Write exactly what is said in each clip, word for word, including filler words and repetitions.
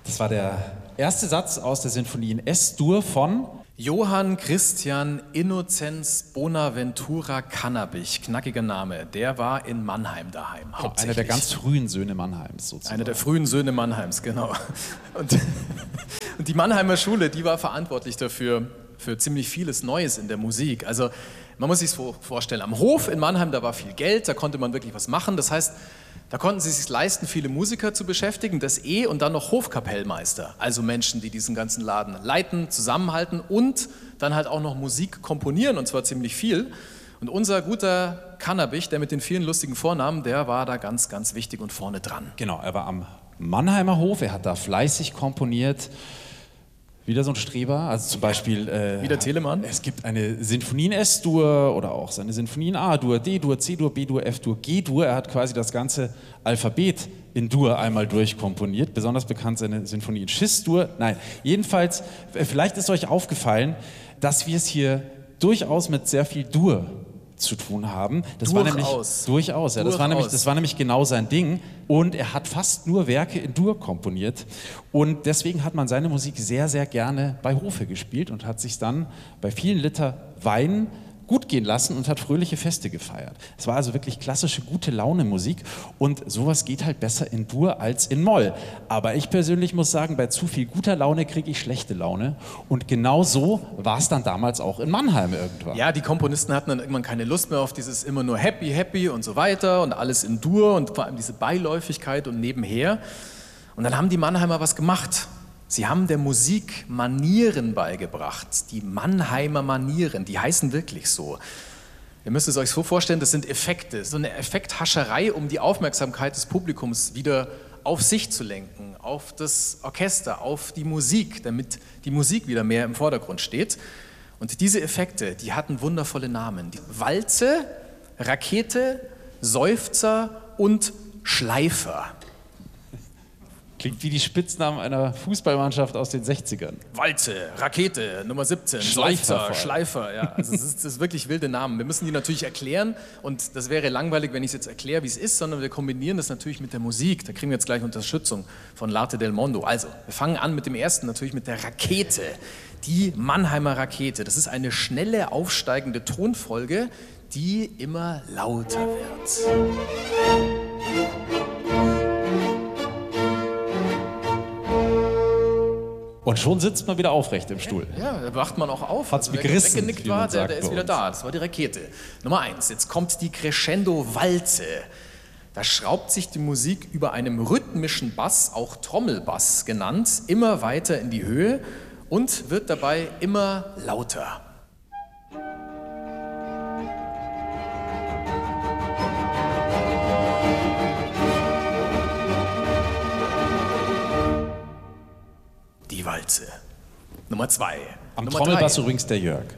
Das war der erste Satz aus der Sinfonie in S-Dur von Johann Christian Innozenz Bonaventura Cannabich, knackiger Name. Der war in Mannheim daheim, oh, hauptsächlich. einer der ganz frühen Söhne Mannheims sozusagen. Einer der frühen Söhne Mannheims, genau. Und, und die Mannheimer Schule, die war verantwortlich dafür, für ziemlich vieles Neues in der Musik. Also man muss sich so vorstellen, am Hof in Mannheim, da war viel Geld, da konnte man wirklich was machen. Das heißt, da konnten sie sich leisten, viele Musiker zu beschäftigen, das eh und dann noch Hofkapellmeister, also Menschen, die diesen ganzen Laden leiten, zusammenhalten und dann halt auch noch Musik komponieren, und zwar ziemlich viel. Und unser guter Cannabich, der mit den vielen lustigen Vornamen, der war da ganz, ganz wichtig und vorne dran. Genau, er war am Mannheimer Hof, er hat da fleißig komponiert. Wieder so ein Streber, also zum Beispiel... Äh, Wieder Telemann? Es gibt eine Sinfonie in S-Dur oder auch seine Sinfonie in A-Dur, D-Dur, C-Dur, B-Dur, F-Dur, G-Dur. Er hat quasi das ganze Alphabet in Dur einmal durchkomponiert. Besonders bekannt seine Sinfonie in Schiss-Dur. Nein, jedenfalls, vielleicht ist euch aufgefallen, dass wir es hier durchaus mit sehr viel Dur zu tun haben. Das durchaus. war nämlich durchaus, ja, das war nämlich, das war nämlich genau sein Ding, und er hat fast nur Werke in Dur komponiert, und deswegen hat man seine Musik sehr, sehr gerne bei Hofe gespielt und hat sich dann bei vielen Liter Wein gut gehen lassen und hat fröhliche Feste gefeiert. Es war also wirklich klassische gute Laune Musik, und sowas geht halt besser in Dur als in Moll. Aber ich persönlich muss sagen, bei zu viel guter Laune kriege ich schlechte Laune, und genau so war es dann damals auch in Mannheim irgendwann. Ja, die Komponisten hatten dann irgendwann keine Lust mehr auf dieses immer nur happy, happy und so weiter und alles in Dur und vor allem diese Beiläufigkeit und nebenher. Und dann haben die Mannheimer was gemacht. Sie haben der Musik Manieren beigebracht, die Mannheimer Manieren, die heißen wirklich so. Ihr müsst es euch so vorstellen, das sind Effekte, so eine Effekthascherei, um die Aufmerksamkeit des Publikums wieder auf sich zu lenken, auf das Orchester, auf die Musik, damit die Musik wieder mehr im Vordergrund steht. Und diese Effekte, die hatten wundervolle Namen. Die Walze, Rakete, Seufzer und Schleifer. Klingt wie die Spitznamen einer Fußballmannschaft aus den sechzigern. Walze, Rakete, Nummer siebzehn, Schleifer, Seufzer, Schleifer. Ja, also es ist, das ist wirklich wilde Namen. Wir müssen die natürlich erklären, und das wäre langweilig, wenn ich es jetzt erkläre, wie es ist, sondern wir kombinieren das natürlich mit der Musik. Da kriegen wir jetzt gleich Unterstützung von L'Arte del Mondo. Also, wir fangen an mit dem ersten, natürlich mit der Rakete. Die Mannheimer Rakete. Das ist eine schnelle, aufsteigende Tonfolge, die immer lauter wird. Und schon sitzt man wieder aufrecht im Stuhl. Ja, da wacht man auch auf. Hat's also, begrissen, wer weggenickt wie war, man der, sagt der ist bei wieder uns. da. Das war die Rakete. Nummer eins, jetzt kommt die Crescendo-Walze. Da schraubt sich die Musik über einem rhythmischen Bass, auch Trommelbass genannt, immer weiter in die Höhe und wird dabei immer lauter. Die Walze. Nummer zwei. Am Nummer Trommelbass drei. übrigens der Jörg.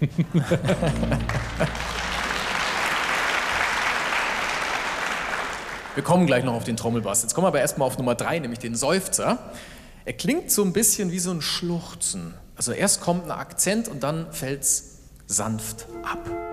Wir kommen gleich noch auf den Trommelbass. Jetzt kommen wir aber erstmal auf Nummer drei, nämlich den Seufzer. Er klingt so ein bisschen wie so ein Schluchzen. Also erst kommt ein Akzent und dann fällt's sanft ab.